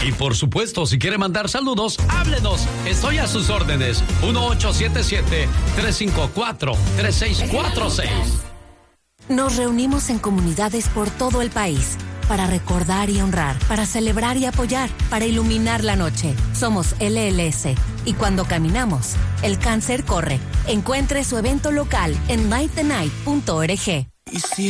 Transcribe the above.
Y por supuesto, si quiere mandar saludos, háblenos. Estoy a sus órdenes. 1877-354-3646. Nos reunimos en comunidades por todo el país para recordar y honrar, para celebrar y apoyar, para iluminar la noche. Somos LLS y cuando caminamos, el cáncer corre. Encuentre su evento local en lightthenight.org.